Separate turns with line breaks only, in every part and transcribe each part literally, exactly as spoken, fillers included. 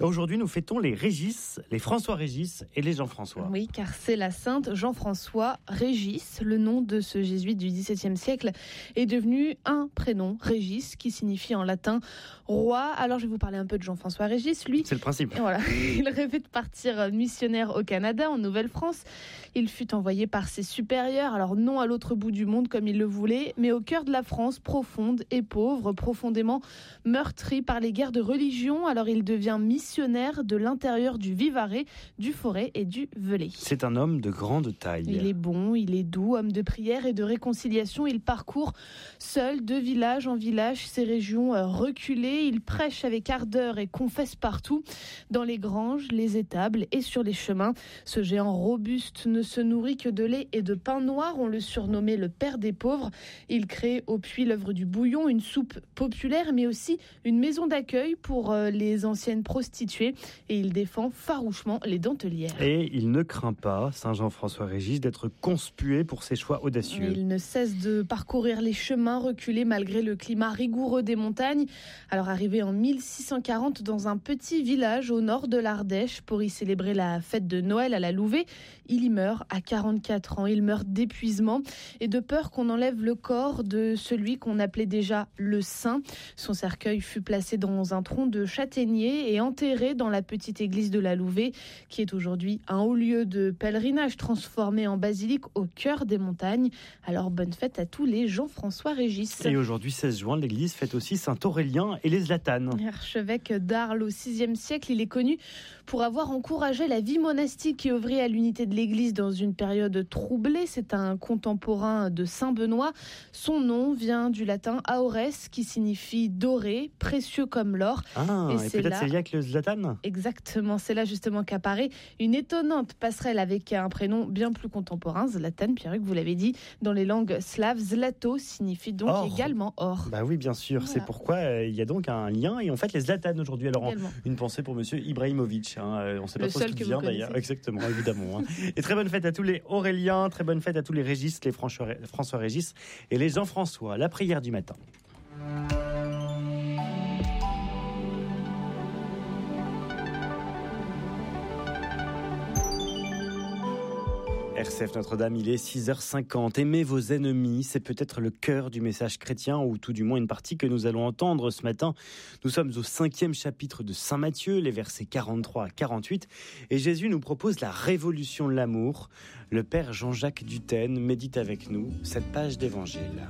Aujourd'hui, nous fêtons les Régis, les François-Régis et les Jean-François.
Oui, car c'est la sainte Jean-François Régis. Le nom de ce jésuite du dix-septième siècle est devenu un prénom, Régis, qui signifie en latin roi. Alors, je vais vous parler un peu de Jean-François Régis. Lui,
c'est le principe.
Voilà, il rêvait de partir missionnaire au Canada, en Nouvelle-France. Il fut envoyé par ses supérieurs, alors non à l'autre bout du monde comme il le voulait, mais au cœur de la France, profonde et pauvre, profondément meurtrie par les guerres de religion. Alors, il devient missionnaire de l'intérieur du Vivarais, du Forez et du Velay.
C'est un homme de grande taille.
Il est bon, il est doux, homme de prière et de réconciliation. Il parcourt seul de village en village ces régions reculées. Il prêche avec ardeur et confesse partout, dans les granges, les étables et sur les chemins. Ce géant robuste ne se nourrit que de lait et de pain noir. On le surnommait le père des pauvres. Il crée au puits l'œuvre du bouillon, une soupe populaire, mais aussi une maison d'accueil pour les anciennes prostituées. Et il défend farouchement les dentelières.
Et il ne craint pas, Saint Jean-François Régis, d'être conspué pour ses choix audacieux.
Il ne cesse de parcourir les chemins reculés malgré le climat rigoureux des montagnes. Alors arrivé en mille six cent quarante dans un petit village au nord de l'Ardèche pour y célébrer la fête de Noël à la Louvet, il y meurt à quarante-quatre ans. Il meurt d'épuisement et de peur qu'on enlève le corps de celui qu'on appelait déjà le saint. Son cercueil fut placé dans un tronc de châtaignier et enterré dans la petite église de la Louvet, qui est aujourd'hui un haut lieu de pèlerinage transformé en basilique au cœur des montagnes. Alors bonne fête à tous les Jean-François Régis.
Et aujourd'hui, seize juin, l'église fête aussi Saint Aurélien et les Zlatanes.
Archevêque d'Arles au sixième siècle, il est connu pour avoir encouragé la vie monastique et œuvré à l'unité de l'église dans une période troublée. C'est un contemporain de Saint Benoît. Son nom vient du latin aures, qui signifie doré, précieux comme l'or.
Ah, et, et peut-être là... c'est lié avec le Zlatan.
Exactement, c'est là justement qu'apparaît une étonnante passerelle avec un prénom bien plus contemporain, Zlatan, Pierre-Hugues, vous l'avez dit, dans les langues slaves, zlato signifie donc or. également or.
Bah oui, bien sûr, voilà. C'est pourquoi euh, il y a donc un lien et on fête les Zlatan aujourd'hui. Alors,
également.
Une pensée pour monsieur Ibrahimovic, hein. On ne sait pas
le
trop ce qu'il vient d'ailleurs. Exactement, évidemment. Hein. Et très bonne fête à tous les Auréliens, très bonne fête à tous les Régis, les François, François Régis et les Jean-François. La prière du matin. R C F Notre-Dame, il est six heures cinquante. Aimez vos ennemis, c'est peut-être le cœur du message chrétien, ou tout du moins une partie que nous allons entendre ce matin. Nous sommes au cinquième chapitre de Saint Matthieu, les versets quarante-trois à quarante-huit, et Jésus nous propose la révolution de l'amour. Le Père Jean-Jacques Dutène médite avec nous cette page d'évangile.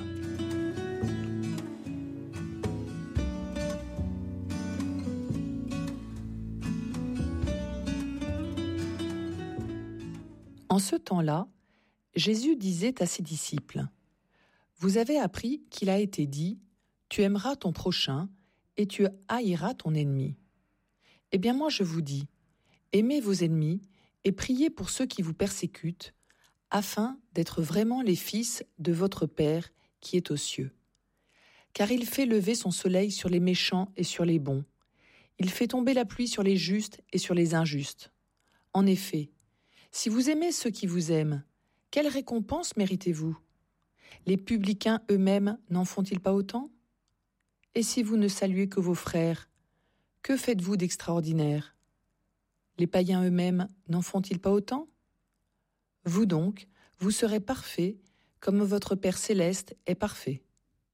En ce temps-là, Jésus disait à ses disciples : « Vous avez appris qu'il a été dit : tu aimeras ton prochain et tu haïras ton ennemi. Eh bien moi je vous dis, aimez vos ennemis et priez pour ceux qui vous persécutent, afin d'être vraiment les fils de votre Père qui est aux cieux. Car il fait lever son soleil sur les méchants et sur les bons. Il fait tomber la pluie sur les justes et sur les injustes. En effet, si vous aimez ceux qui vous aiment, quelle récompense méritez-vous ? Les publicains eux-mêmes n'en font-ils pas autant ? Et si vous ne saluez que vos frères, que faites-vous d'extraordinaire ? Les païens eux-mêmes n'en font-ils pas autant ? Vous donc, vous serez parfaits comme votre Père céleste est parfait. »